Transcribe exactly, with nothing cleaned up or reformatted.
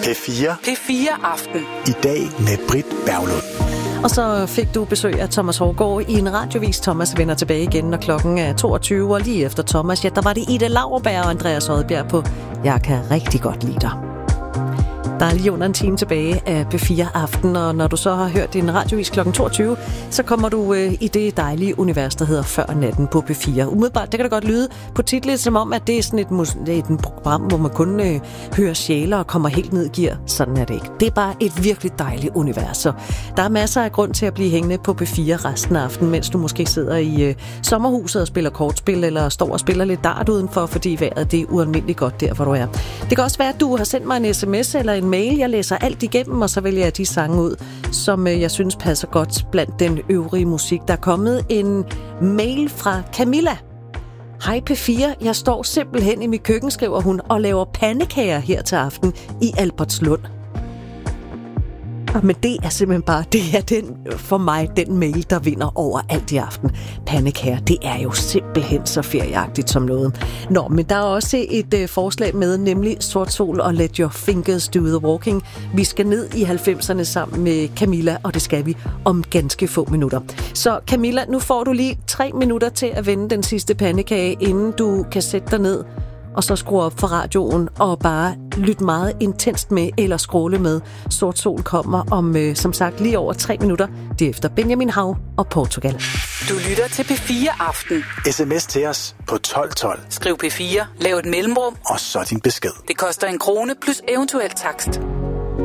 P fire. P fire Aften. I dag med Britt Berglund. Og så fik du besøg af Thomas Hårgaard i en radiovis. Thomas vender tilbage igen, når klokken er toogtyve, og lige efter Thomas, ja, der var det Ida Lauerberg og Andreas Odbjerg på Jeg kan rigtig godt lide dig. Der er lige under en time tilbage af P fire Aften, og når du så har hørt din radiovis klokken toogtyve, så kommer du øh, i det dejlige univers, der hedder Før natten på P fire. Umiddelbart, det kan da godt lyde på titlen, som om, at det er sådan et, mus- et program, hvor man kun øh, hører sjæler og kommer helt ned i gear. Sådan er det ikke. Det er bare et virkelig dejligt univers, så der er masser af grund til at blive hængende på P fire resten af aftenen, mens du måske sidder i øh, sommerhuset og spiller kortspil, eller står og spiller lidt dart udenfor, fordi vejret det er ualmindeligt godt der, hvor du er. Det kan også være, at du har sendt mig en sms eller en mail. Jeg læser alt igennem, og så vælger jeg de sange ud, som jeg synes passer godt blandt den øvrige musik. Der er kommet en mail fra Camilla. Hej P fire, jeg står simpelthen i mit køkken, skriver hun, og laver pandekager her til aften i Albertslund. Men det er simpelthen bare, det er den, for mig den mail, der vinder over alt i aften. Pandekager, det er jo simpelthen så ferieagtigt som noget. Nå, men der er også et øh, forslag med, nemlig Sort Sol og Let Your Fingers Do The Walking. Vi skal ned i halvfemserne sammen med Camilla, og det skal vi om ganske få minutter. Så Camilla, nu får du lige tre minutter til at vende den sidste pandekage, inden du kan sætte dig ned og så skrue op for radioen og bare lytte meget intenst med eller scrolle med. Sort Sol kommer om, øh, som sagt, lige over tre minutter. Det er efter Benjamin Hav og Portugal. Du lytter til P fire Aften. Sms til os på tolv tolv. Skriv P fire, lav et mellemrum, Og så din besked. det koster en krone plus eventuel takst.